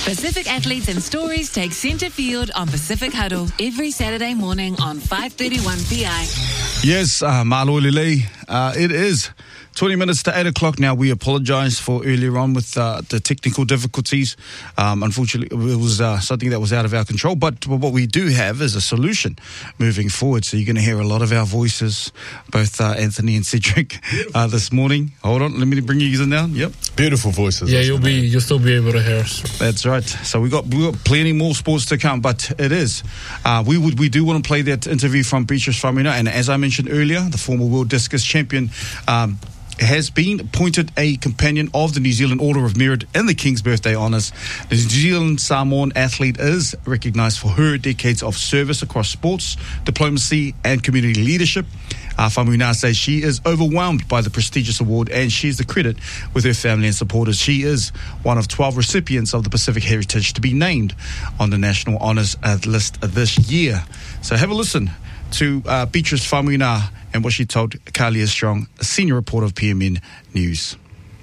Pacific athletes and stories take centre field on Pacific Huddle every Saturday morning on 5:31 PI. Yes, Malolile. It is 20 minutes to 8 o'clock now. We apologise for earlier on with the technical difficulties. Unfortunately, it was something that was out of our control. But what we do have is a solution moving forward. So you're going to hear a lot of our voices, both Anthony and Cedric, this morning. Hold on, let me bring you guys in now. Yep, beautiful voices. Yeah, you'll still be able to hear us. That's right. So we got plenty more sports to come. But it is we do want to play that interview from Beatrice Faumuina, and as I mentioned earlier, the former world discus champion has been appointed a companion of the New Zealand Order of Merit in the King's Birthday Honours. The New Zealand Samoan athlete is recognised for her decades of service across sports, diplomacy and community leadership. Faumuina says she is overwhelmed by the prestigious award and shares the credit with her family and supporters. She is one of 12 recipients of the Pacific Heritage to be named on the National Honours list this year. So have a listen to Beatrice Faumuina and what she told Kalia Strong, a senior reporter of PMN News.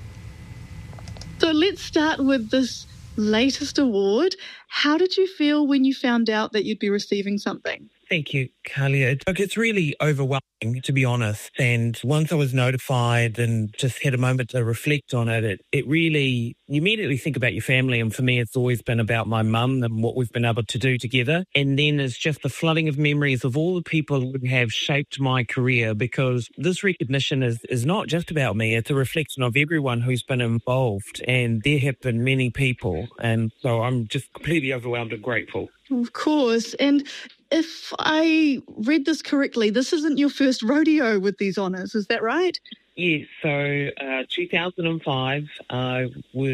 So let's start with this latest award. How did you feel when you found out that you'd be receiving something? Thank you, Kalia. Look, it's really overwhelming, to be honest. And once I was notified and just had a moment to reflect on it, it really, you immediately think about your family. And for me, it's always been about my mum and what we've been able to do together. And then it's just the flooding of memories of all the people who have shaped my career, because this recognition is not just about me. It's a reflection of everyone who's been involved. And there have been many people. And so I'm just completely overwhelmed and grateful. Of course. And if I read this correctly, this isn't your first rodeo with these honours, is that right? Yes, so 2005 I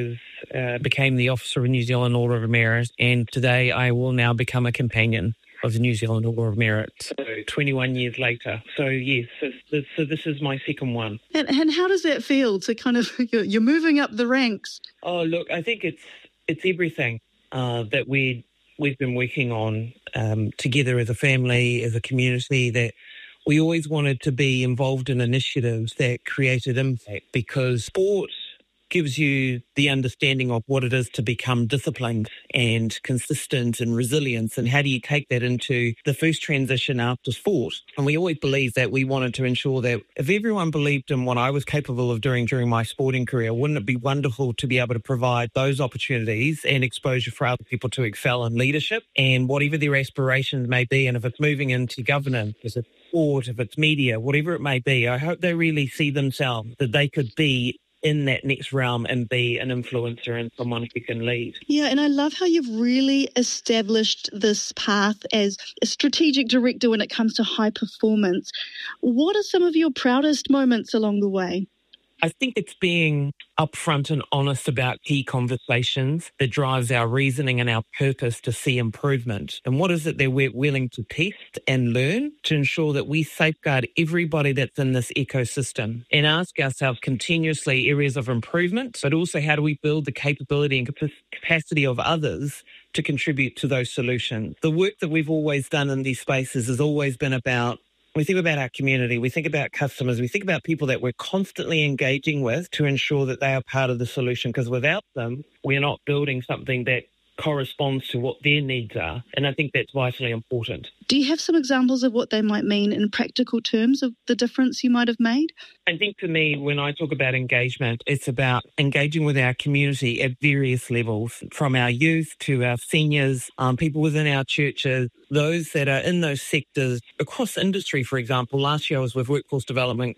became the officer of the New Zealand Order of Merit, and today I will now become a companion of the New Zealand Order of Merit, so 21 years later. So yes, so this is my second one. And how does that feel to kind of, you're moving up the ranks? Oh, look, I think it's everything that we've been working on together as a family, as a community, that we always wanted to be involved in initiatives that created impact, because sport gives you the understanding of what it is to become disciplined and consistent and resilient, and how do you take that into the first transition after sport. And we always believed that we wanted to ensure that if everyone believed in what I was capable of doing during my sporting career, wouldn't it be wonderful to be able to provide those opportunities and exposure for other people to excel in leadership and whatever their aspirations may be. And if it's moving into governance, if it's sport, if it's media, whatever it may be, I hope they really see themselves that they could be in that next realm and be an influencer and someone who can lead. Yeah, and I love how you've really established this path as a strategic director when it comes to high performance. What are some of your proudest moments along the way? I think it's being upfront and honest about key conversations that drives our reasoning and our purpose to see improvement. And what is it that we're willing to test and learn to ensure that we safeguard everybody that's in this ecosystem, and ask ourselves continuously areas of improvement, but also how do we build the capability and capacity of others to contribute to those solutions. The work that we've always done in these spaces has always been about, we think about our community, we think about customers, we think about people that we're constantly engaging with to ensure that they are part of the solution, because without them, we're not building something that corresponds to what their needs are. And I think that's vitally important. Do you have some examples of what they might mean in practical terms of the difference you might have made? I think for me, when I talk about engagement, it's about engaging with our community at various levels, from our youth to our seniors, people within our churches, those that are in those sectors across industry. For example, last year I was with Workforce Development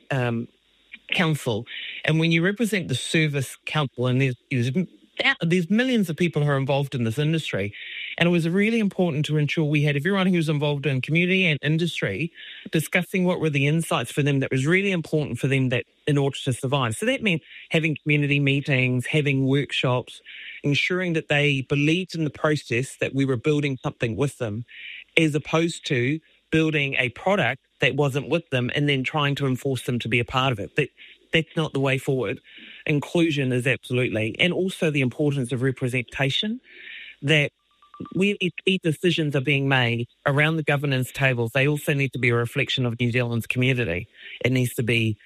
Council, and when you represent the Service Council, and there's millions of people who are involved in this industry, and it was really important to ensure we had everyone who's involved in community and industry discussing what were the insights for them that was really important for them that in order to survive. So that meant having community meetings, having workshops, ensuring that they believed in the process, that we were building something with them, as opposed to building a product that wasn't with them and then trying to enforce them to be a part of it. That's not the way forward. Inclusion is absolutely, and also the importance of representation, that where key decisions are being made around the governance tables, they also need to be a reflection of New Zealand's community. It needs to be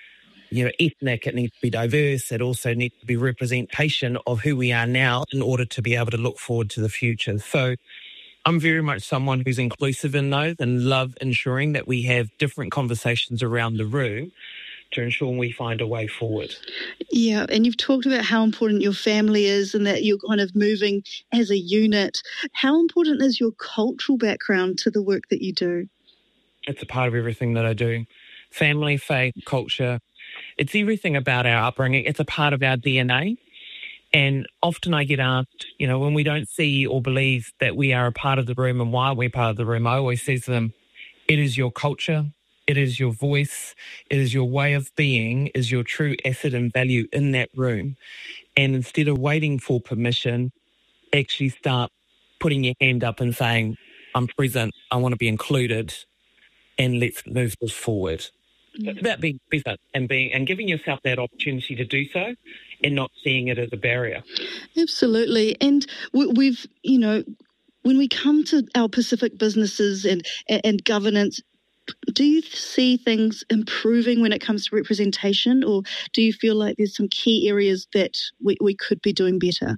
ethnic, it needs to be diverse, it also needs to be representation of who we are now in order to be able to look forward to the future. So I'm very much someone who's inclusive in those and love ensuring that we have different conversations around the room to ensure we find a way forward. Yeah, and you've talked about how important your family is and that you're kind of moving as a unit. How important is your cultural background to the work that you do? It's a part of everything that I do. Family, faith, culture, it's everything about our upbringing. It's a part of our DNA. And often I get asked, when we don't see or believe that we are a part of the room and why we're part of the room, I always say to them, it is your culture, it is your voice, it is your way of being, is your true asset and value in that room. And instead of waiting for permission, actually start putting your hand up and saying, I'm present, I want to be included, and let's move this forward. It's about being present and giving yourself that opportunity to do so and not seeing it as a barrier. Absolutely. And we've, when we come to our Pacific businesses and governance, do you see things improving when it comes to representation, or do you feel like there's some key areas that we could be doing better?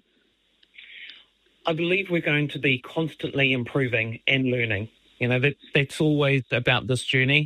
I believe we're going to be constantly improving and learning. That's always about this journey.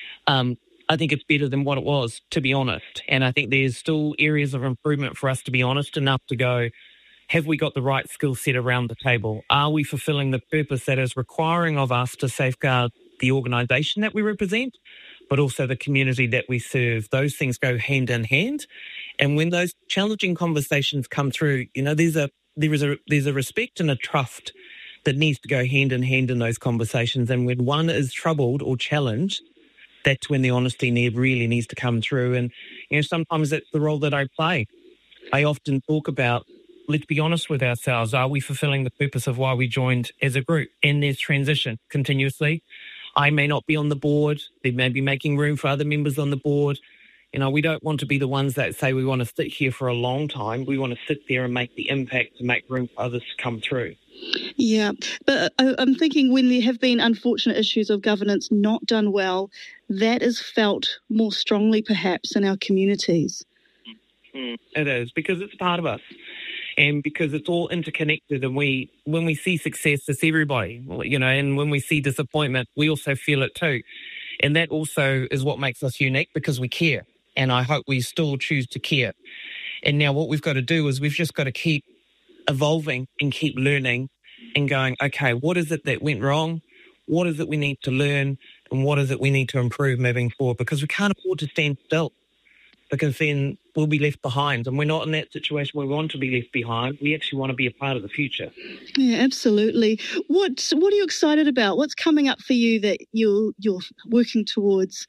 I think it's better than what it was, to be honest. And I think there's still areas of improvement for us to be honest enough to go, have we got the right skill set around the table? Are we fulfilling the purpose that is requiring of us to safeguard the organisation that we represent, but also the community that we serve? Those things go hand in hand. And when those challenging conversations come through, there's a respect and a trust that needs to go hand in hand in those conversations. And when one is troubled or challenged, that's when the honesty really needs to come through. And, sometimes that's the role that I play. I often talk about, let's be honest with ourselves. Are we fulfilling the purpose of why we joined as a group? And there's transition continuously. I may not be on the board. They may be making room for other members on the board. We don't want to be the ones that say we want to sit here for a long time. We want to sit there and make the impact to make room for others to come through. Yeah, but I'm thinking when there have been unfortunate issues of governance not done well, that is felt more strongly perhaps in our communities. It is, because it's part of us and because it's all interconnected. And when we see success, it's everybody, and when we see disappointment, we also feel it too. And that also is what makes us unique, because we care. And I hope we still choose to care. And now what we've got to do is we've just got to keep evolving and keep learning and going, okay, what is it that went wrong? What is it we need to learn? And what is it we need to improve moving forward? Because we can't afford to stand still, because then we'll be left behind. And we're not in that situation where we want to be left behind. We actually want to be a part of the future. Yeah, absolutely. What are you excited about? What's coming up for you that you're working towards?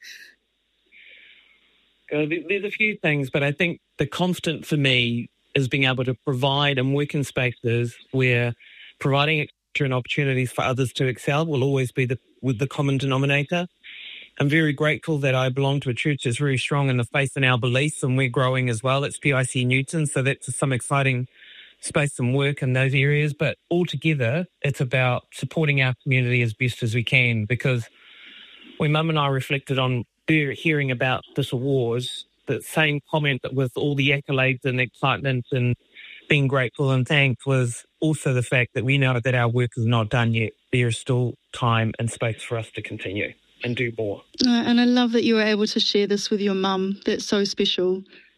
There's a few things, but I think the constant for me is being able to provide and work in spaces where providing extra and opportunities for others to excel will always be the common denominator. I'm very grateful that I belong to a church that's very strong in the faith and our beliefs, and we're growing as well. It's PIC Newton, so that's some exciting space and work in those areas. But altogether, it's about supporting our community as best as we can, because when Mum and I reflected on hearing about this awards, the same comment that with all the accolades and excitement and being grateful and thanked was also the fact that we know that our work is not done yet. There is still time and space for us to continue and do more. And I love that you were able to share this with your mum. That's so special.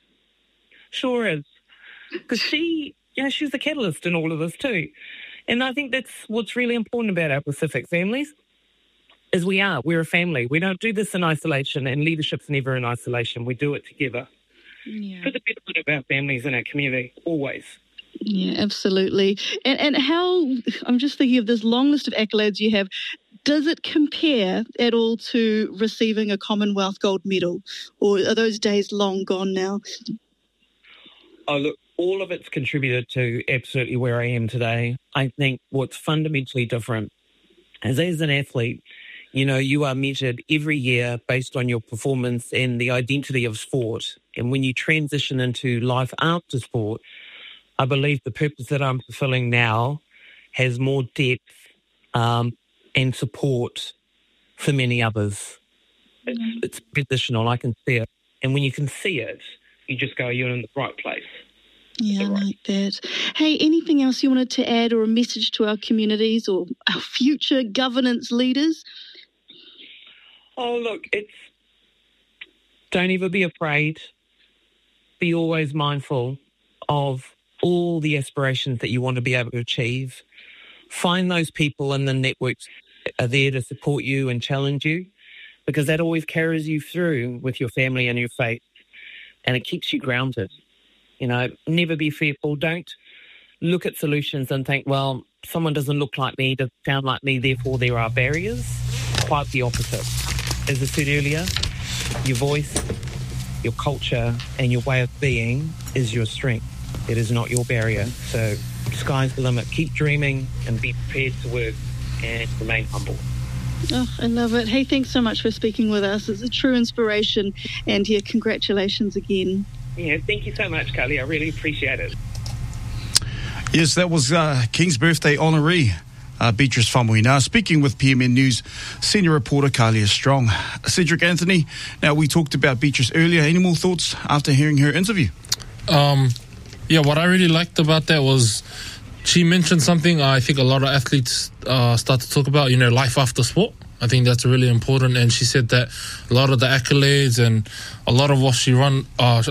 Sure is. Because she's the catalyst in all of this too. And I think that's what's really important about our Pacific families, is we're a family. We don't do this in isolation, and leadership's never in isolation. We do it together. Yeah. For the benefit of our families and our community, always. Yeah, absolutely. And how, I'm just thinking of this long list of accolades you have, does it compare at all to receiving a Commonwealth gold medal, or are those days long gone now? Oh, look, all of it's contributed to absolutely where I am today. I think what's fundamentally different is, as an athlete, you are measured every year based on your performance and the identity of sport. And when you transition into life after sport, I believe the purpose that I'm fulfilling now has more depth and support for many others. It's positional, I can see it. And when you can see it, you just go, you're in the right place. Yeah, I like that. Hey, anything else you wanted to add or a message to our communities or our future governance leaders? Oh, look, don't ever be afraid. Be always mindful of all the aspirations that you want to be able to achieve. Find those people in the networks that are there to support you and challenge you, because that always carries you through with your family and your faith, and it keeps you grounded. Never be fearful. Don't look at solutions and think, well, someone doesn't look like me, doesn't sound like me, therefore there are barriers. Quite the opposite. As I said earlier, your voice, your culture, and your way of being is your strength. It is not your barrier. So sky's the limit. Keep dreaming and be prepared to work and remain humble. Oh, I love it. Hey, thanks so much for speaking with us. It's a true inspiration. And yeah, congratulations again. Yeah, thank you so much, Carly. I really appreciate it. Yes, that was King's Birthday honoree, Beatrice Whamui. Now, speaking with PMN News senior reporter Kalia Strong. Cedric Anthony, now we talked about Beatrice earlier. Any more thoughts after hearing her interview? Yeah, what I really liked about that was she mentioned something I think a lot of athletes start to talk about, life after sport. I think that's really important, and she said that a lot of the accolades and a lot of what she won,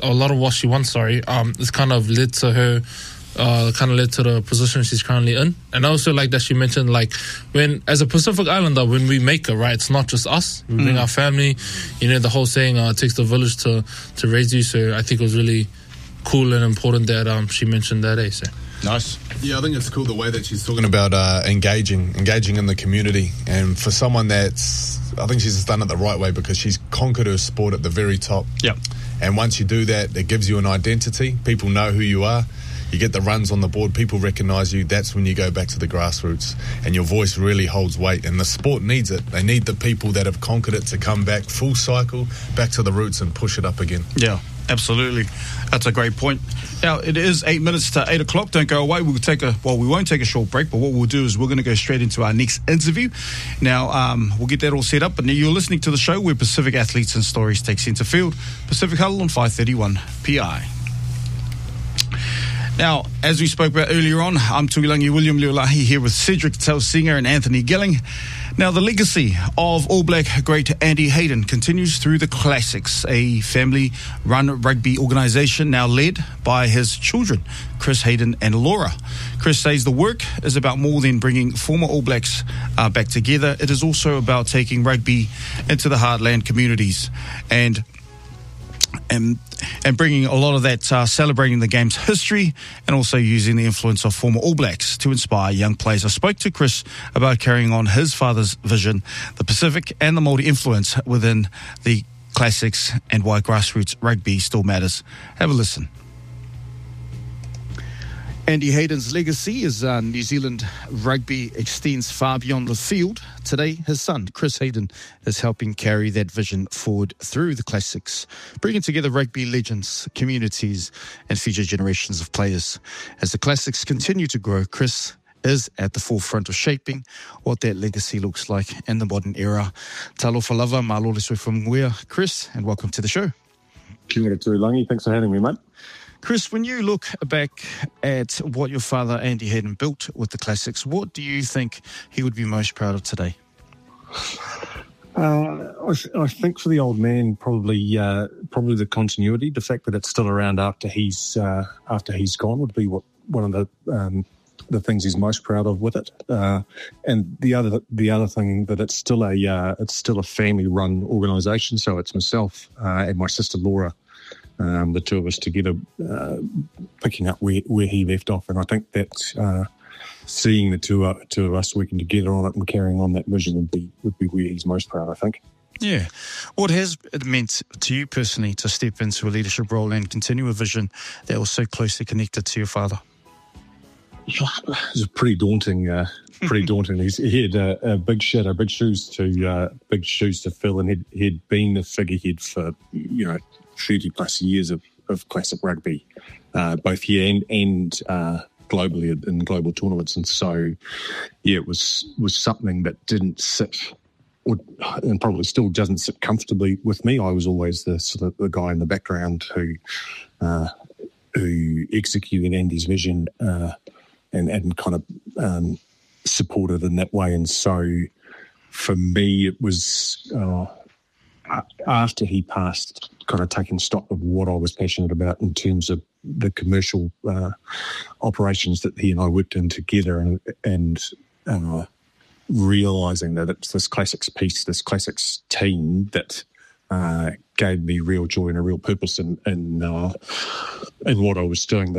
it's kind of led to her, led to the position she's currently in. And I also like that she mentioned, when as a Pacific Islander, when we make it, right, it's not just us. We bring our family. The whole saying, it takes the village to raise you. So I think it was really cool and important that she mentioned that. So. Nice. Yeah, I think it's cool the way that she's talking about engaging in the community. And for someone I think she's just done it the right way, because she's conquered her sport at the very top. Yep. And once you do that, it gives you an identity. People know who you are. You get the runs on the board. People recognise you. That's when you go back to the grassroots, and your voice really holds weight. And the sport needs it. They need the people that have conquered it to come back full cycle, back to the roots and push it up again. Yeah. Absolutely. That's a great point. Now, it is 8 minutes to 8 o'clock. Don't go away. We won't take a short break, but what we'll do is we're going to go straight into our next interview. Now, we'll get that all set up. But now you're listening to the show where Pacific Athletes and Stories take centre field. Pacific Huddle on 531 PI. Now, as we spoke about earlier on, I'm Tuilangi William Leolahi here with Cedric Tausinga and Anthony Gilling. Now, the legacy of All Black great Andy Hayden continues through the Classics, a family-run rugby organisation now led by his children, Chris Hayden and Laura. Chris says the work is about more than bringing former All Blacks back together. It is also about taking rugby into the heartland communities and bringing a lot of that, celebrating the game's history and also using the influence of former All Blacks to inspire young players. I spoke to Chris about carrying on his father's vision, the Pacific and the Māori influence within the Classics, and why grassroots rugby still matters. Have a listen. Andy Hayden's legacy as New Zealand rugby extends far beyond the field. Today, his son, Chris Hayden, is helping carry that vision forward through the Classics, bringing together rugby legends, communities, and future generations of players. As the Classics continue to grow, Chris is at the forefront of shaping what that legacy looks like in the modern era. Talofa lava, malo le soi whamunguia, Chris, and welcome to the show. Kia ora tūlangi, thanks for having me, mate. Chris, when you look back at what your father, Andy Hayden, built with the Classics, what do you think he would be most proud of today? I think for the old man, probably the continuity, the fact that it's still around after he's gone would be one of the things he's most proud of with it. And the other thing that it's still a family-run organisation. So it's myself and my sister Laura. The two of us together picking up where he left off. And I think that seeing the two of us working together on it and carrying on that vision would be where he's most proud, I think. Yeah. What has it meant to you personally to step into a leadership role and continue a vision that was so closely connected to your father? It was pretty daunting. He had big shoes to fill, and he'd been the figurehead for 30 plus years of classic rugby, both here and globally in global tournaments. And so, yeah, it was something that didn't sit and probably still doesn't sit comfortably with me. I was always the sort of the guy in the background who executed Andy's vision and kind of supported in that way. And so for me, it was after he passed, kind of taking stock of what I was passionate about in terms of the commercial operations that he and I worked in together, and realising that it's this Classics piece, this Classics team that gave me real joy and a real purpose in what I was doing.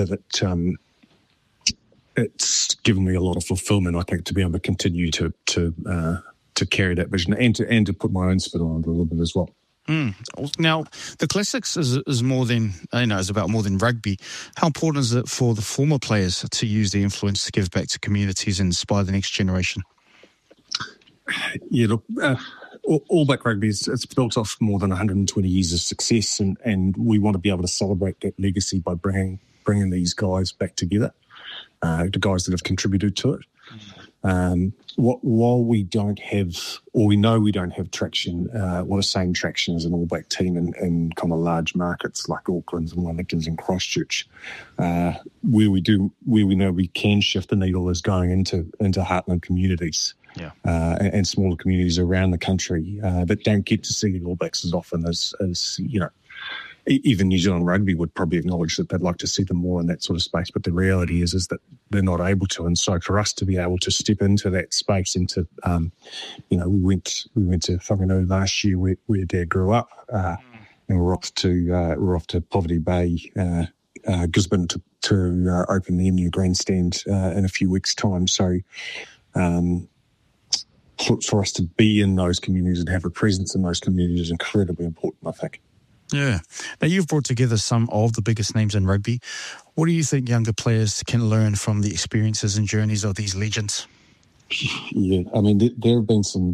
It's given me a lot of fulfilment, I think, to be able to continue to carry that vision and to put my own spin on it a little bit as well. Now, the Classics is more than, is about more than rugby. How important is it for the former players to use their influence to give back to communities and inspire the next generation? Yeah, look, All Black Rugby it's built off more than 120 years of success, and we want to be able to celebrate that legacy by bringing these guys back together, the guys that have contributed to it. While we don't have, or we know we don't have traction, the same traction as an All Black team in kind of large markets like Auckland and Wellington and Christchurch, where we know we can shift the needle is going into heartland communities. Yeah. And smaller communities around the country that don't get to see the All Blacks as often as even New Zealand Rugby would probably acknowledge that they'd like to see them more in that sort of space, but the reality is that they're not able to. And so for us to be able to step into that space, into we went to Whanganui last year where Dad grew up, and we're off to Poverty Bay, Gisborne to open the MU grandstand in a few weeks' time. So. For us to be in those communities and have a presence in those communities is incredibly important, I think. Yeah. Now, you've brought together some of the biggest names in rugby. What do you think younger players can learn from the experiences and journeys of these legends? Yeah, I mean, there have been some,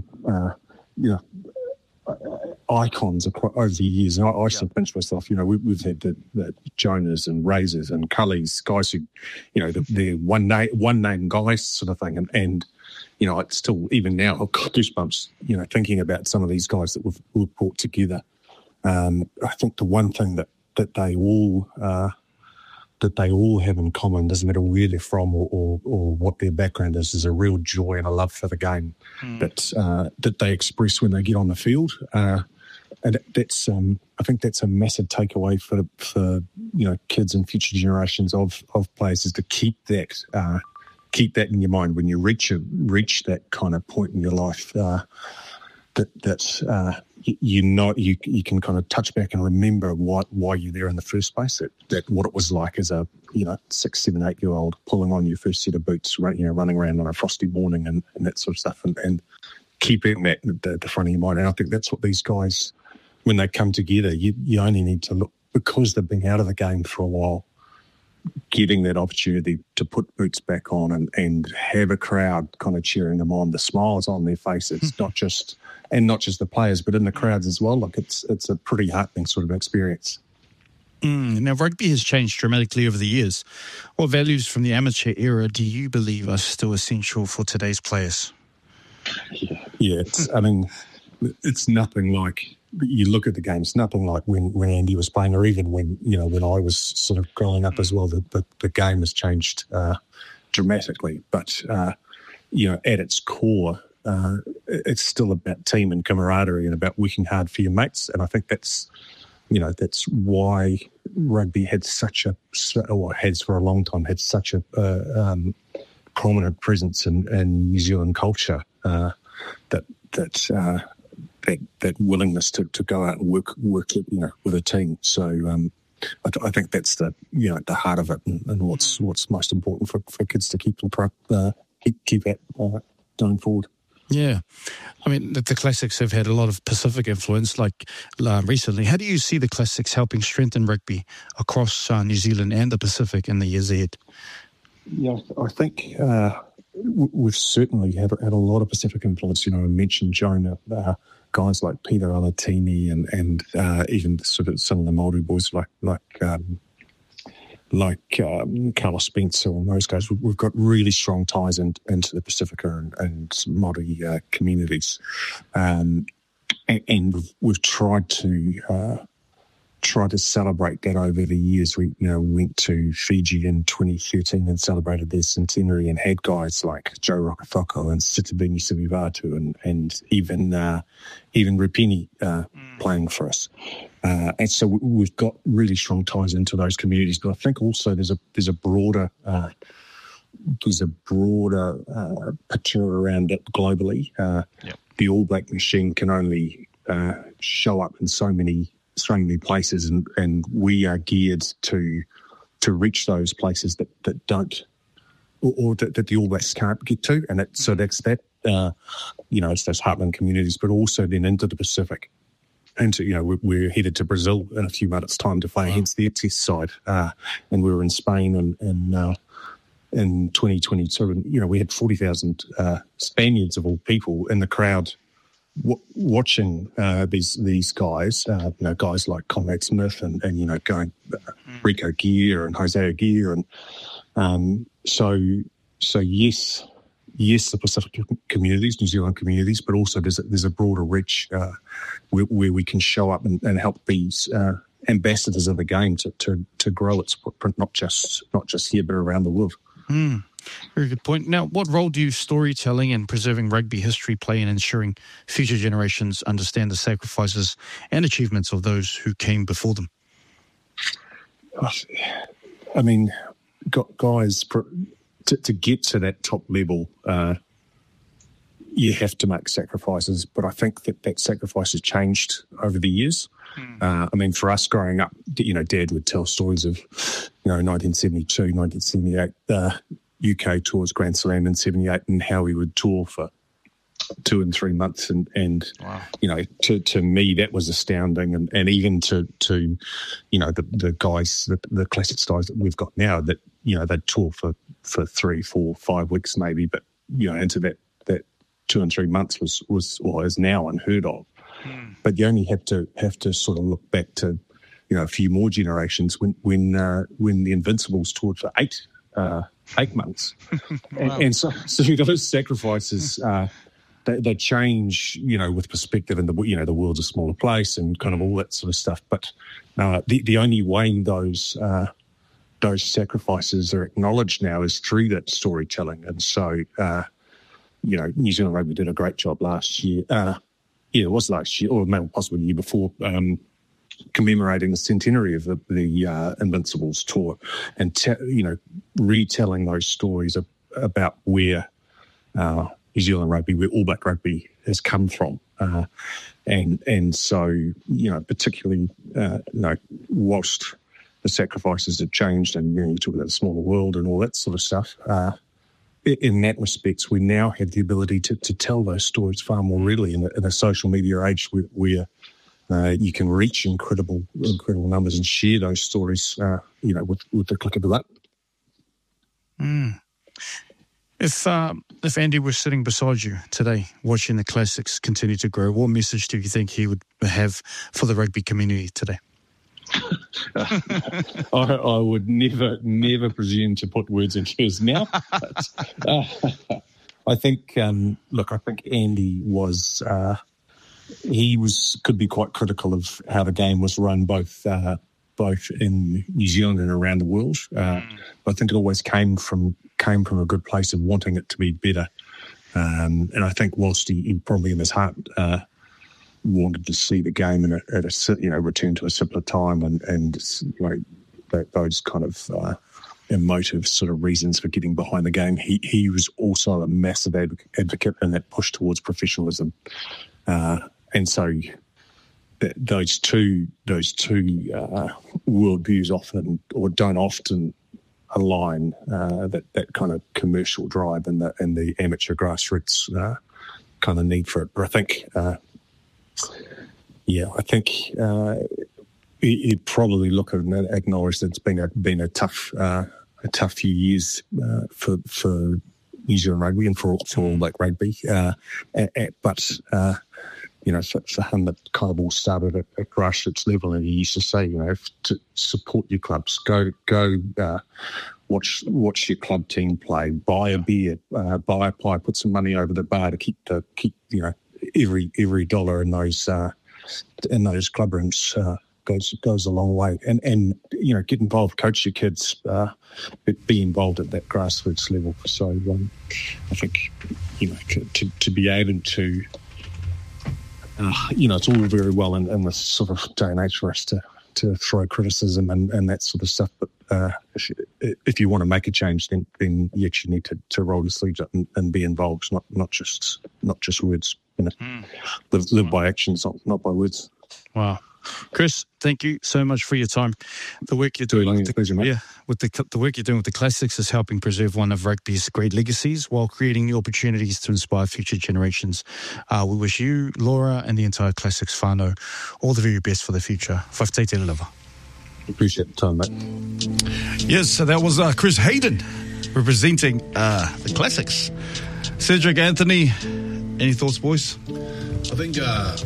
icons over the years. And I still pinch myself. We've had the Jonas and Razors and Cullys, guys who, they're one name guys sort of thing. And it's still, even now, I've got goosebumps, thinking about some of these guys that we've brought together. I think the one thing that they all have in common, doesn't matter where they're from or what their background is a real joy and a love for the game that they express when they get on the field. And that's I think that's a massive takeaway for kids and future generations of players, is to keep that in your mind when you reach that kind of point in your life, you can kind of touch back and remember why you're there in the first place. That what it was like as a 6, 7, 8 year old pulling on your first set of boots, running around on a frosty morning and that sort of stuff, and keeping that at the front of your mind. And I think that's what these guys, when they come together, you only need to look, because they've been out of the game for a while, getting that opportunity to put boots back on and have a crowd kind of cheering them on, the smiles on their faces, not just the players, but in the crowds as well. Look, it's a pretty heartening sort of experience. Now, rugby has changed dramatically over the years. What values from the amateur era do you believe are still essential for today's players? Yeah, it's nothing like, you look at the game, it's nothing like when Andy was playing, or even when I was sort of growing up as well. The game has changed dramatically, but at its core, it's still about team and camaraderie and about working hard for your mates. And I think that's why rugby has for a long time had such a prominent presence in New Zealand culture. That willingness to go out and work with a team. So I think that's the heart of it, and what's most important for kids to keep at going forward. Yeah. I mean, the Classics have had a lot of Pacific influence, like recently. How do you see the Classics helping strengthen rugby across New Zealand and the Pacific in the years ahead? Yeah, I think we've certainly had a lot of Pacific influence. I mentioned Jonah, guys like Peter Alatini and even sort of some of the Māori boys like Carlos Spencer and those guys. We've got really strong ties into the Pacifica and Māori communities, and we've tried to celebrate that over the years. We went to Fiji in 2013 and celebrated their centenary, and had guys like Joe Rokafoko and Sitabini Sivivatu and even Ripini playing for us. And so we've got really strong ties into those communities. But I think also there's a broader picture around it globally. The All Black machine can only show up in so many places, and we are geared to reach those places that don't, or that the All Blacks can't get to, and that's it's those heartland communities, but also then into the Pacific. And we're headed to Brazil in a few minutes' time to play against the test side, and we were in Spain in 2022, and we had 40,000 Spaniards of all people in the crowd watching these guys, guys like Conrad Smith and going Rico Gear and Jose Aguirre, and so yes, the Pacific communities, New Zealand communities, but also there's a broader reach where we can show up and help these ambassadors of the game to grow its footprint, not just here but around the world. Very good point. Now, what role do storytelling and preserving rugby history play in ensuring future generations understand the sacrifices and achievements of those who came before them? I mean, guys, to get to that top level, you have to make sacrifices, but I think that sacrifice has changed over the years. I mean, for us growing up, Dad would tell stories of, 1972, 1978, UK tours, Grand Slam in 78, and how he would tour for 2 and 3 months. And wow. To me, that was astounding. And even to the guys, the classic styles that we've got now, that, they'd tour for 3, 4, 5 weeks maybe, but, into that 2 and 3 months was is now unheard of. But you only have to sort of look back to, a few more generations when the Invincibles toured for 8 months. Wow. and so those sacrifices, they change, with perspective, and the world's a smaller place and kind of all that sort of stuff. But the only way those sacrifices are acknowledged now is through that storytelling. And so, New Zealand Rugby did a great job last year. It was last year, or maybe possibly the year before, commemorating the centenary of the Invincibles tour, and retelling those stories about where New Zealand Rugby, where All Black Rugby has come from, and so particularly whilst the sacrifices have changed, and you talk about the smaller world and all that sort of stuff. In that respect, we now have the ability to tell those stories far more readily in a social media age where you can reach incredible numbers and share those stories, with the click of a button. If Andy was sitting beside you today, watching the Classics continue to grow, what message do you think he would have for the rugby community today? I would never presume to put words into his mouth. But, I think, I think Andy was. He could be quite critical of how the game was run, both in New Zealand and around the world. But I think it always came from a good place of wanting it to be better. And I think whilst he probably in his heart wanted to see the game return to a simpler time, and those kind of emotive sort of reasons for getting behind the game, he was also a massive advocate in that push towards professionalism. And so those two worldviews don't often align. That kind of commercial drive and the amateur grassroots kind of need for it. But I think, he'd probably look at and acknowledge that it's been a tough few years for New Zealand Rugby and for All Black Rugby. But for him, it kind of all started at grassroots level, and he used to say, to support your clubs, go watch your club team play, buy a beer, buy a pie, put some money over the bar to keep every dollar in those club rooms goes a long way, and get involved, coach your kids, be involved at that grassroots level. So I think to be able to. It's all very well in this sort of day and age for us to throw criticism and that sort of stuff. But if you want to make a change, then you actually need to roll your sleeves up and be involved, not just words. Live by actions, not by words. Wow. Chris, thank you so much for your time. The work you're doing with the work you're doing with the Classics is helping preserve one of rugby's great legacies while creating new opportunities to inspire future generations. We wish you, Laura, and the entire Classics whānau all the very best for the future. Whakataite lava. Appreciate the time, mate. Yes, so that was Chris Hayden representing the Classics. Cedric, Anthony, any thoughts, boys? I think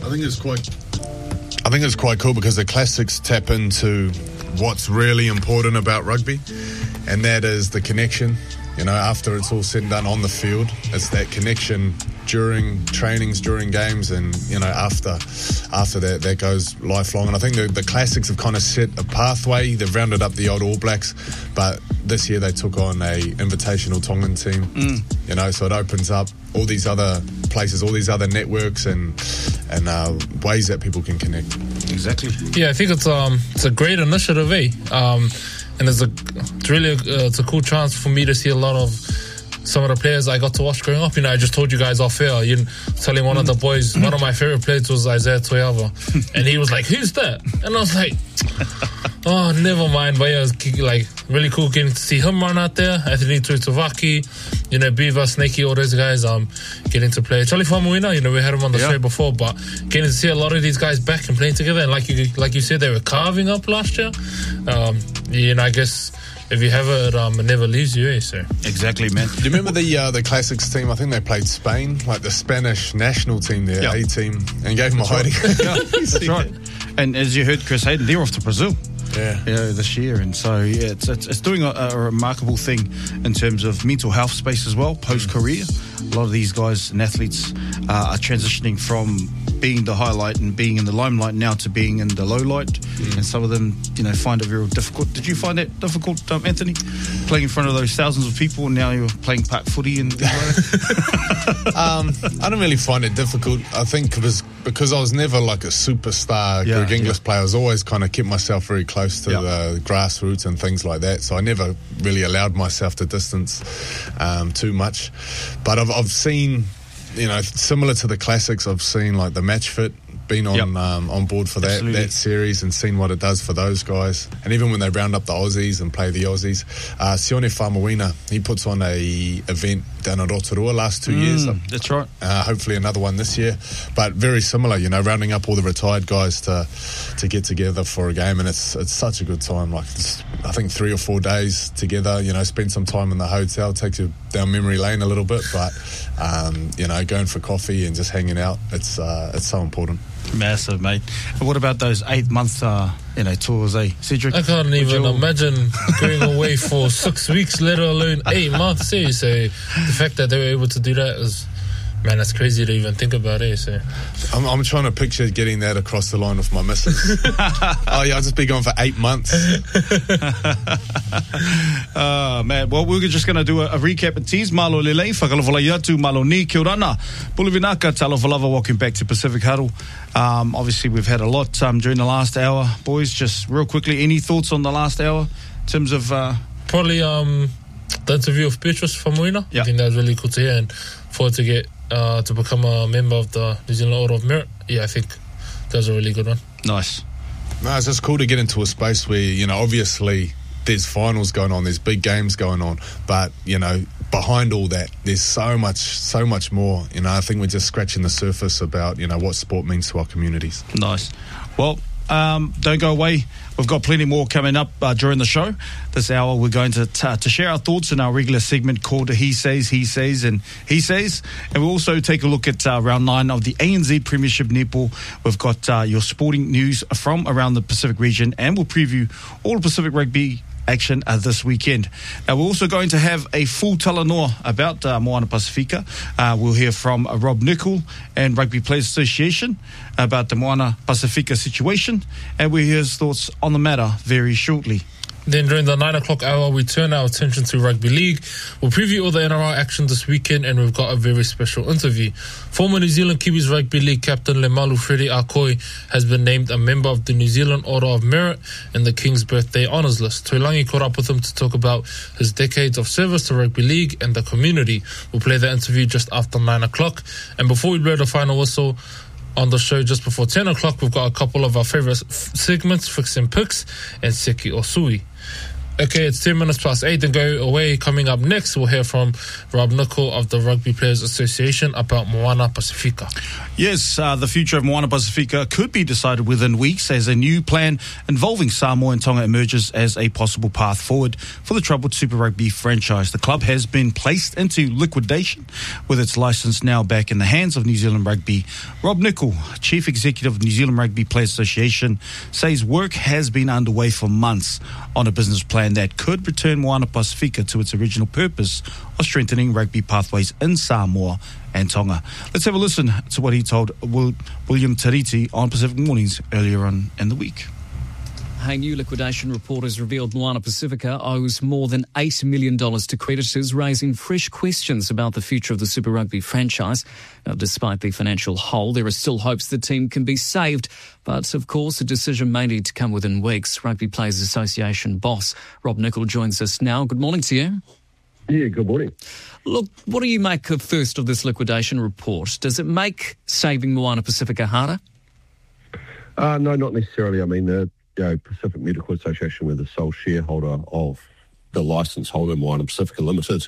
it's quite cool because the Classics tap into what's really important about rugby, and that is the connection. After it's all said and done on the field, it's that connection during trainings, during games, and after that goes lifelong. And I think the Classics have kind of set a pathway. They've rounded up the old All Blacks, but this year they took on a invitational Tongan team. So it opens up all these other places, all these other networks, and ways that people can connect. Exactly. Yeah, I think it's a great initiative, and it's a cool chance for me to see a lot of some of the players I got to watch growing up. I just told you guys off air, telling one of the boys, one of my favorite players was Isaiah Toiava, and he was like, "Who's that?" And I was like, "Oh, never mind." But yeah, it was really cool getting to see him run out there. Anthony Tuitavaki, Beaver, Snakey, all those guys getting to play. Charlie Faumuina, we had him on the show before, but getting to see a lot of these guys back and playing together. And like you said, they were carving up last year. I guess if you have it, it never leaves you, so. Exactly, man. Do you remember the Classics team? I think they played Spain, like the Spanish national team, their A team, and gave them a hiding. That's right. And as you heard Chris Hayden, they're off to Brazil. Yeah. This year, and so it's doing a remarkable thing in terms of mental health space as well. Post career, a lot of these guys and athletes are transitioning from being the highlight and being in the limelight now to being in the low light, and some of them find it very difficult. Did you find that difficult, Anthony, playing in front of those thousands of people, and now you're playing park footy and I don't really find it difficult. I think because I was never like a superstar Greg Inglis player. I was always kind of kept myself very close to the grassroots and things like that, so I never really allowed myself to distance too much. But I've seen, similar to the Classics, I've seen like the Match Fit, been on board for that series and seen what it does for those guys. And even when they round up the Aussies and play the Aussies, Sione Faumuina, he puts on a event down at Rotorua last 2 years. That's right. Hopefully another one this year. But very similar, rounding up all the retired guys to get together for a game, and it's such a good time. Like I think 3 or 4 days together. Spend some time in the hotel, takes you down memory lane a little bit, but going for coffee and just hanging out, it's so important. Massive, mate. And what about those 8-month tours, Cedric? I can't even imagine going away for 6 weeks, let alone 8 months. So the fact that they were able to do that is, man, that's crazy to even think about it. So I'm trying to picture getting that across the line with my missus. I'll just be gone for 8 months. Man, well, we're just going to do a recap and tease. Malo lelei, whakalawhala iatu, malo ni, kia orana. Puluvinaka, talawhalava, welcome back to Pacific Huddle. Obviously, we've had a lot during the last hour. Boys, just real quickly, any thoughts on the last hour in terms of... Probably the interview of Petrus Faumuina. I think that was really cool to hear, and forward to get to become a member of the New Zealand Order of Merit. I think that was a really good one. Nice. No, it's just cool to get into a space where, obviously there's finals going on, there's big games going on, but, behind all that, there's so much more. I think we're just scratching the surface about, what sport means to our communities. Nice. Well, don't go away. We've got plenty more coming up during the show. This hour, we're going to share our thoughts in our regular segment called He Says, and He Says. And we'll also take a look at round 9 of the ANZ Premiership Netball. We've got your sporting news from around the Pacific region, and we'll preview all the Pacific Rugby action this weekend. Now, we're also going to have a full talanoa about Moana Pacifica. We'll hear from Rob Nicol and Rugby Players Association about the Moana Pacifica situation, and we'll hear his thoughts on the matter very shortly. Then during the 9 o'clock hour, we turn our attention to Rugby League. We'll preview all the NRL action this weekend, and we've got a very special interview. Former New Zealand Kiwis Rugby League captain Lemalu Freddie Akoi has been named a member of the New Zealand Order of Merit in the King's Birthday Honours List. Tuilangi caught up with him to talk about his decades of service to Rugby League and the community. We'll play the interview just after 9 o'clock. And before we blow the final whistle on the show just before 10 o'clock, we've got a couple of our favourite segments, Fix and Picks and Seki Osui. Okay, it's 10 minutes past 8 and go away. Coming up next, we'll hear from Rob Nicol of the Rugby Players Association about Moana Pacifica. Yes, the future of Moana Pacifica could be decided within weeks as a new plan involving Samoa and Tonga emerges as a possible path forward for the troubled Super Rugby franchise. The club has been placed into liquidation with its licence now back in the hands of New Zealand Rugby. Rob Nicol, Chief Executive of New Zealand Rugby Players Association, says work has been underway for months on a business plan that could return Moana Pacifica to its original purpose of strengthening rugby pathways in Samoa and Tonga. Let's have a listen to what he told William Tariti on Pacific Mornings earlier on in the week. A new liquidation report has revealed Moana Pacifica owes more than $8 million to creditors, raising fresh questions about the future of the Super Rugby franchise. Now, despite the financial hole, there are still hopes the team can be saved. But, of course, a decision may need to come within weeks. Rugby Players Association boss Rob Nicol joins us now. Good morning to you. Yeah, good morning. Look, what do you make of first of this liquidation report? Does it make saving Moana Pacifica harder? No, not necessarily. I mean, the Pacific Medical Association, we're the sole shareholder of the licence holder, Moana Pacifica Limited.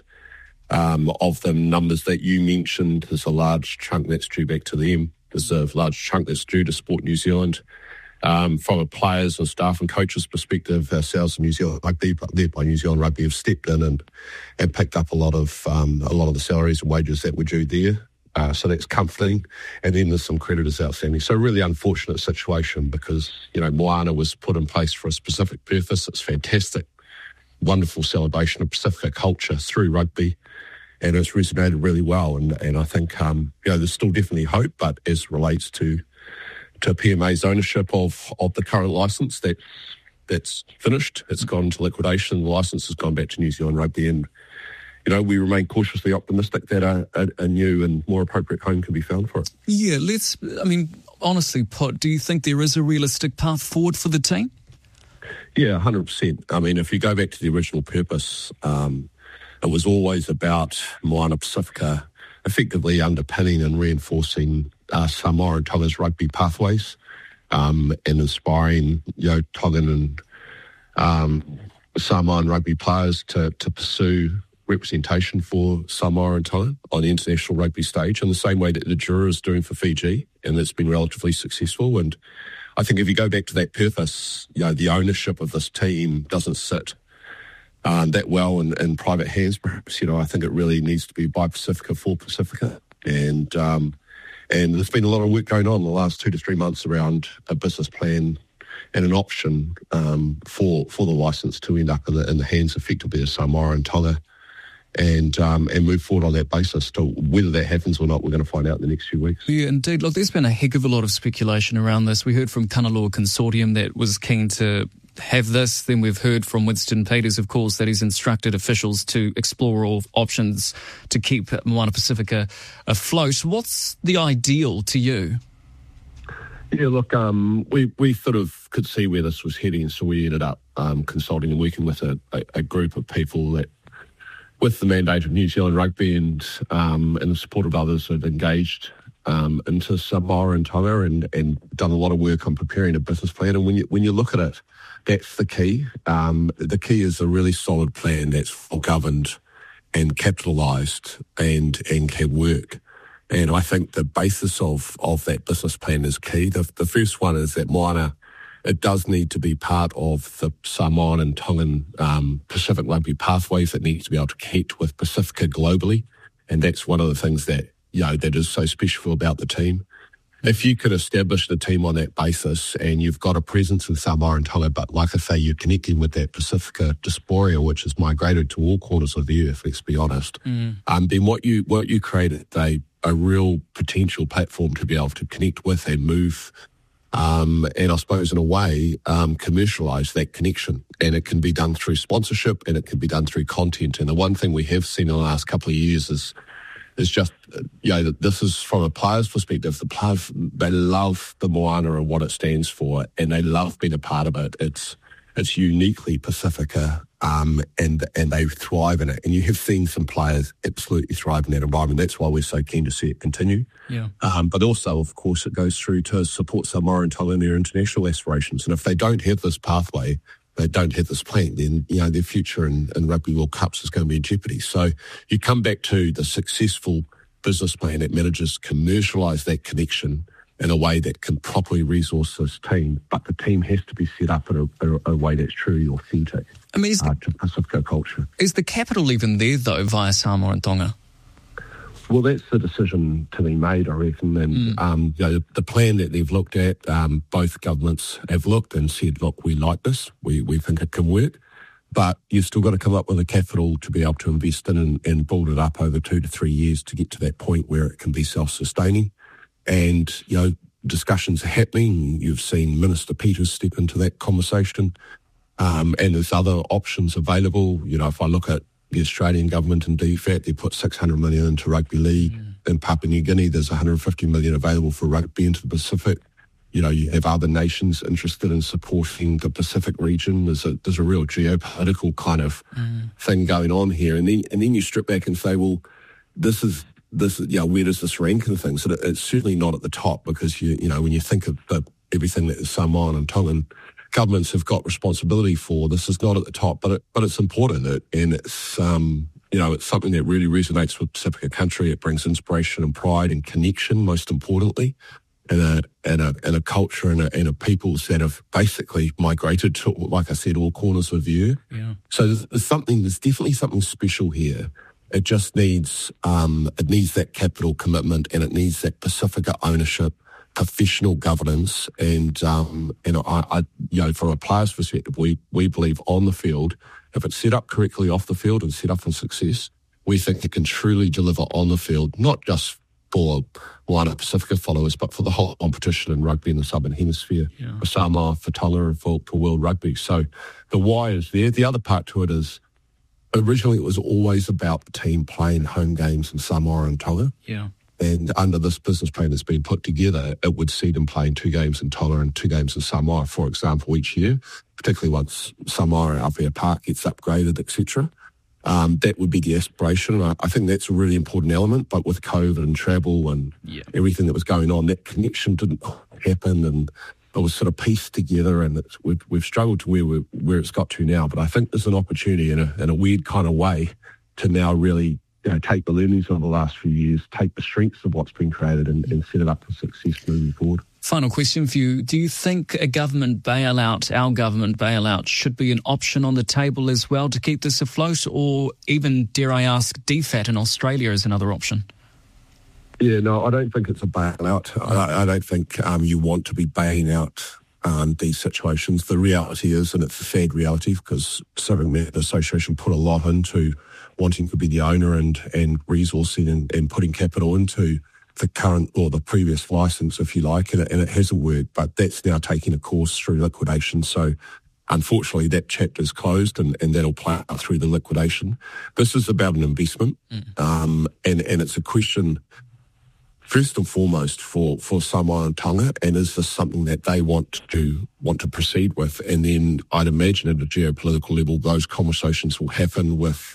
Of the numbers that you mentioned, there's a large chunk that's due back to them. There's a large chunk that's due to Sport New Zealand. From a players and staff and coaches perspective, ourselves and New Zealand Rugby, led by New Zealand Rugby, have stepped in and picked up a lot of the salaries and wages that were due there. So that's comforting. And then there's some creditors outstanding. So really unfortunate situation because, Moana was put in place for a specific purpose. It's fantastic. Wonderful celebration of Pacifica culture through rugby. And it's resonated really well. And I think, there's still definitely hope, but as relates to PMA's ownership of the current licence, that's finished. It's gone to liquidation. The licence has gone back to New Zealand Rugby, and we remain cautiously optimistic that a new and more appropriate home can be found for it. Yeah, honestly put, do you think there is a realistic path forward for the team? Yeah, 100%. I mean, if you go back to the original purpose, it was always about Moana Pacifica effectively underpinning and reinforcing Samoa and Tonga's rugby pathways and inspiring Tongan and Samoan rugby players to pursue representation for Samoa and Tonga on the international rugby stage in the same way that the Jura is doing for Fiji, and it's been relatively successful. And I think if you go back to that purpose, the ownership of this team doesn't sit that well in private hands, perhaps. I think it really needs to be by Pacifica for Pacifica. And there's been a lot of work going on in the last 2 to 3 months around a business plan and an option for the licence to end up in the hands effectively of Samoa and Tonga, and move forward on that basis. So whether that happens or not, we're going to find out in the next few weeks. Yeah, indeed. Look, there's been a heck of a lot of speculation around this. We heard from Kanaloa Consortium that was keen to have this. Then we've heard from Winston Peters, of course, that he's instructed officials to explore all options to keep Moana Pacifica afloat. What's the ideal to you? Yeah, look, we sort of could see where this was heading, so we ended up consulting and working with a group of people that, with the mandate of New Zealand Rugby and the support of others, have engaged into Samoa and Tonga and done a lot of work on preparing a business plan. And when you look at it, that's the key. The key is a really solid plan that's well governed and capitalised and can work. And I think the basis of that business plan is key. The first one is that Moana it does need to be part of the Samoan and Tongan Pacific rugby pathways. It needs to be able to connect with Pacifica globally, and that's one of the things that that is so special about the team. If you could establish the team on that basis and you've got a presence in Samoa and Tonga, but like I say, you're connecting with that Pacifica diaspora, which has migrated to all corners of the earth, let's be honest, then what you created a real potential platform to be able to connect with and move, and I suppose in a way, commercialise that connection. And it can be done through sponsorship and it can be done through content. And the one thing we have seen in the last couple of years is just, this is from a player's perspective. The players, they love the Moana and what it stands for, and they love being a part of it. It's uniquely Pacifica, and they thrive in it. And you have seen some players absolutely thrive in that environment. That's why we're so keen to see it continue. Yeah. But also, of course, it goes through to support Samoa and Tonga in their international aspirations. And if they don't have this pathway, they don't have this plan, then their future in Rugby World Cups is going to be in jeopardy. So you come back to the successful business plan that manages commercialise that connection in a way that can properly resource this team, but the team has to be set up in a way that's truly authentic to Pacifica culture. Is the capital even there, though, via Samoa and Tonga? Well, that's the decision to be made, I reckon. And the plan that they've looked at, both governments have looked and said, look, we like this, we think it can work, but you've still got to come up with a capital to be able to invest in and build it up over 2 to 3 years to get to that point where it can be self-sustaining. And, discussions are happening. You've seen Minister Peters step into that conversation, and there's other options available. If I look at the Australian government and DFAT, they put $600 million into rugby league. In Papua New Guinea, there's $150 million available for rugby into the Pacific. You have other nations interested in supporting the Pacific region. There's a real geopolitical kind of thing going on here. And then you strip back and say, well, this is where does this rank and things? And it's certainly not at the top, because when you think of everything that the Samoan and Tongan governments have got responsibility for, this is not at the top, but it's important, and it's it's something that really resonates with Pacifica country. It brings inspiration and pride and connection, most importantly, and a culture and a peoples that have basically migrated to, like I said, all corners of the earth. Yeah. So there's definitely something special here. It just needs that capital commitment, and it needs that Pacifica ownership, professional governance, and from a player's perspective, we believe on the field, if it's set up correctly off the field and set up for success, we think it can truly deliver on the field, not just for Moana Pacifica followers, but for the whole competition in rugby in the Southern Hemisphere, for Samoa, for Tonga, and for World Rugby. So the why is there. The other part to it is, originally it was always about the team playing home games in Samoa and Tonga. Yeah. And under this business plan that's been put together, it would see them playing 2 games in Tonga and 2 games in Samoa, for example, each year, particularly once Samoa and Awhia Park gets upgraded, etc. That would be the aspiration. And I think that's a really important element, but with COVID and travel and everything that was going on, that connection didn't happen, and it was sort of pieced together, and we've struggled to where it's got to now. But I think there's an opportunity in a weird kind of way to now really take the learnings of the last few years, take the strengths of what's been created and set it up for success moving forward. Final question for you. Do you think a government bailout, our government bailout, should be an option on the table as well to keep this afloat, or even, dare I ask, DFAT in Australia is another option? Yeah, no, I don't think it's a bailout. I don't think you want to be bailing out these situations. The reality is, and it's a sad reality, because Pacific Met Association put a lot into wanting to be the owner and resourcing and putting capital into the current or the previous license, if you like, and it hasn't worked, but that's now taking a course through liquidation. So unfortunately, that chapter is closed, and that'll play out through the liquidation. This is about an investment, and it's a question, first and foremost, for Samoa and Tonga, and is this something that they want to proceed with? And then I'd imagine at a geopolitical level, those conversations will happen with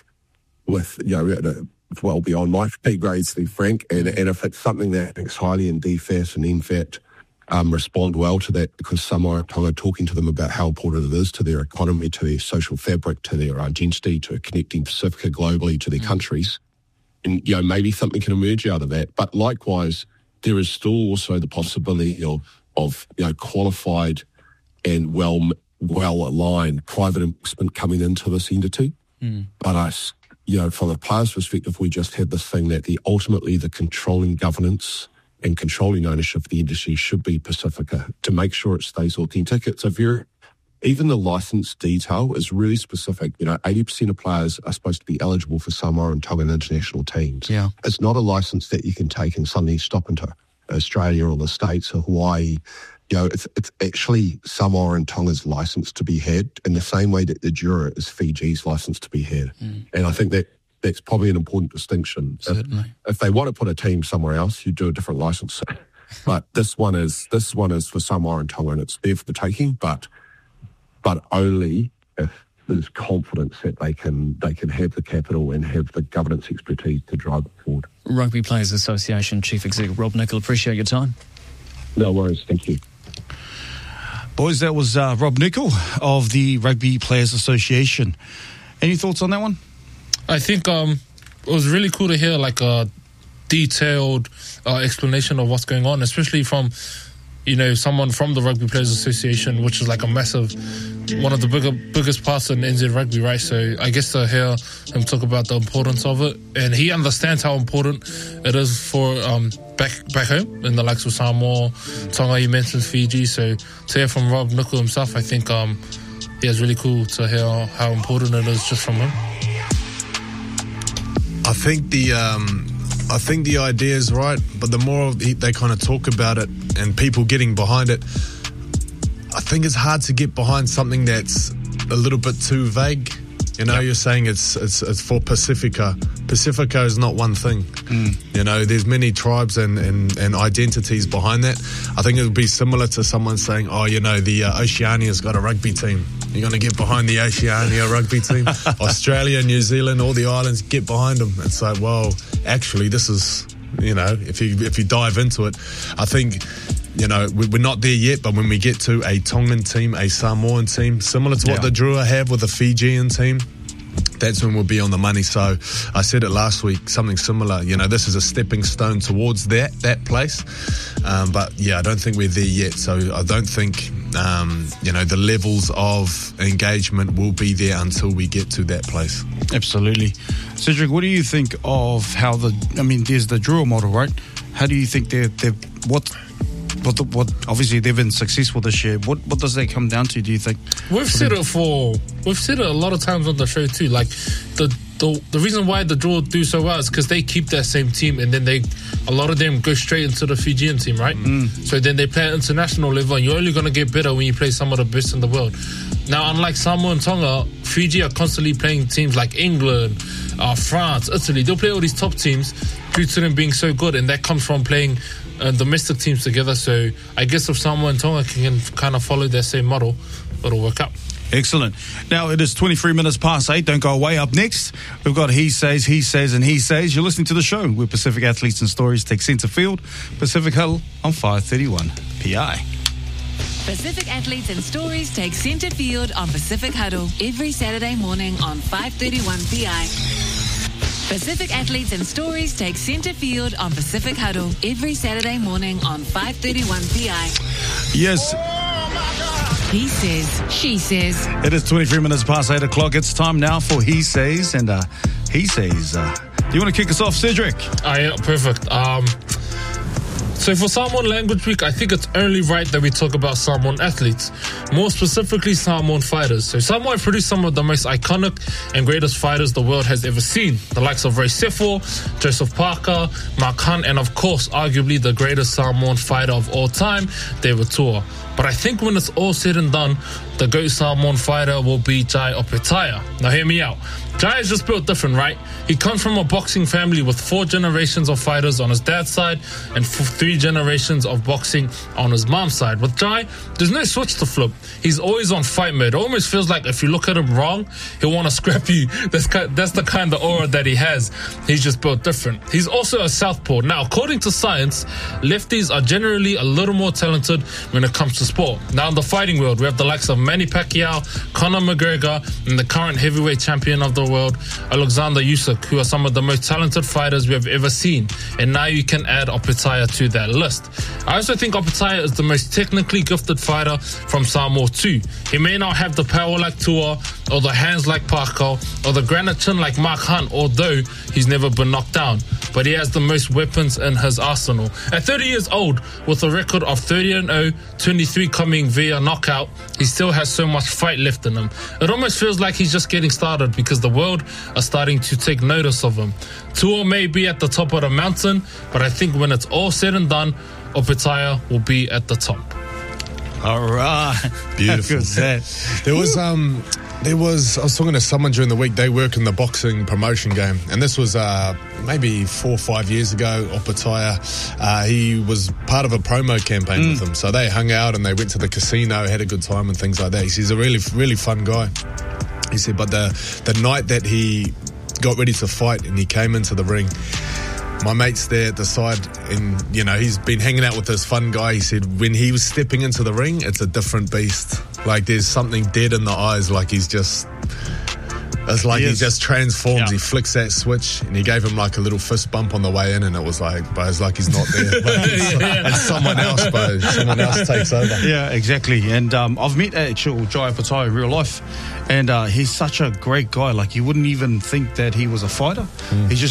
well beyond my pay grades, to be frank. And if it's something that ranks highly in DFAT and NFAT, respond well to that, because Samoa and Tonga are talking to them about how important it is to their economy, to their social fabric, to their identity, to connecting Pacifica globally to their countries. And, maybe something can emerge out of that. But likewise, there is still also the possibility of qualified and well aligned private investment coming into this entity. But from a player's perspective, we just had this thing that ultimately the controlling governance and controlling ownership of the industry should be Pacifica to make sure it stays authentic. Even the license detail is really specific. 80% of players are supposed to be eligible for Samoa and Tongan international teams. Yeah. It's not a license that you can take and suddenly stop into Australia or the States or Hawaii. It's actually Samoa and Tonga's license to be had in the same way that the Jura is Fiji's license to be had. And I think that's probably an important distinction. Certainly. If they want to put a team somewhere else, you do a different license. But this one is for Samoa and Tonga, and it's there for the taking, but only if there's confidence that they can have the capital and have the governance expertise to drive it forward. Rugby Players Association Chief Executive Rob Nichol, appreciate your time. No worries, thank you. Boys, that was Rob Nichol of the Rugby Players Association. Any thoughts on that one? I think it was really cool to hear like a detailed explanation of what's going on, especially from someone from the Rugby Players Association, which is like a massive, one of the biggest parts in NZ rugby, right? So I guess to hear him talk about the importance of it, and he understands how important it is for back home in the likes of Samoa, Tonga, you mentioned Fiji. So to hear from Rob Nichol himself, I think it's really cool to hear how important it is just from him. I think the idea is right, but the more they kind of talk about it and people getting behind it, I think it's hard to get behind something that's a little bit too vague. You're saying it's for Pacifica. Pacifica is not one thing. There's many tribes and identities behind that. I think it would be similar to someone saying, the Oceania's got a rugby team. You're going to get behind the Oceania rugby team. Australia, New Zealand, all the islands, get behind them. It's like, well, actually, this is, if you dive into it, I think, we're not there yet, but when we get to a Tongan team, a Samoan team, similar to what the Drua have with the Fijian team, that's when we'll be on the money. So I said it last week, something similar. This is a stepping stone towards that place. But I don't think we're there yet. So I don't think, the levels of engagement will be there until we get to that place. Absolutely. Cedric, what do you think of how there's the Drua model, right? How do you think what obviously they've been successful this year. What does that come down to, do you think? We've said it a lot of times on the show too. Like the reason why the Drua do so well is because they keep that same team, and then a lot of them go straight into the Fijian team, right? So then they play at international level, and you're only going to get better when you play some of the best in the world. Now, unlike Samoa and Tonga, Fiji are constantly playing teams like England, France, Italy. They'll play all these top teams due to them being so good, and that comes from playing domestic teams together. So I guess if Samoa and Tonga can kind of follow their same model, it'll work out. Excellent. Now it is 23 minutes past 8. Don't go away. Up next, we've got He Says, and He Says. You're listening to the show where Pacific Athletes and Stories take centre field. Pacific Huddle on 531 PI. Pacific Athletes and Stories take centre field on Pacific Huddle every Saturday morning on 531 PI. Pacific Athletes and Stories take centre field on Pacific Huddle every Saturday morning on 531 PI. Yes. He says, she says. It is 23 minutes past 8 o'clock. It's time now for He Says, and He Says. Do you want to kick us off, Cedric? Yeah, perfect. So for Samoan Language Week, I think it's only right that we talk about Samoan athletes, more specifically Samoan fighters. So Samoa have produced some of the most iconic and greatest fighters the world has ever seen. The likes of Ray Sefo, Joseph Parker, Mark Hunt, and of course, arguably the greatest Samoan fighter of all time, David Tua. But I think when it's all said and done, the GOAT Samoan fighter will be Jai Opetaia. Now hear me out. Jai is just built different, right? He comes from a boxing family with 4 generations of fighters on his dad's side and 3 generations of boxing on his mom's side. With Jai, there's no switch to flip. He's always on fight mode. It almost feels like if you look at him wrong, he'll want to scrap you. That's the kind of aura that he has. He's just built different. He's also a southpaw. Now, according to science, lefties are generally a little more talented when it comes to sport. Now, in the fighting world, we have the likes of Manny Pacquiao, Conor McGregor, and the current heavyweight champion of the the world, Alexander Usyk, who are some of the most talented fighters we have ever seen. And now you can add Opetaia to that list. I also think Opetaia is the most technically gifted fighter from Samoa too. He may not have the power like Tua, or the hands like Parker, or the granite chin like Mark Hunt, although he's never been knocked down. But he has the most weapons in his arsenal. At 30 years old, with a record of 30-0, 23 coming via knockout, he still has so much fight left in him. It almost feels like he's just getting started because the world are starting to take notice of him. Tua may be at the top of the mountain, but I think when it's all said and done, Opetaia will be at the top. All right. Beautiful. I was talking to someone during the week. They work in the boxing promotion game, and this was maybe 4 or 5 years ago. Opetaia, he was part of a promo campaign with them, so they hung out and they went to the casino, had a good time and things like that. He's a really, really fun guy. He said, but the night that he got ready to fight and he came into the ring, my mate's there at the side, and he's been hanging out with this fun guy. He said when he was stepping into the ring, it's a different beast. Like there's something dead in the eyes. Like he just transforms. Yeah. He flicks that switch, and he gave him like a little fist bump on the way in, and it was like he's not there. It's someone else, bro. Someone else takes over. Yeah, exactly. And I've met actual Jai Opetaia in real life, and he's such a great guy. Like you wouldn't even think that he was a fighter. He's just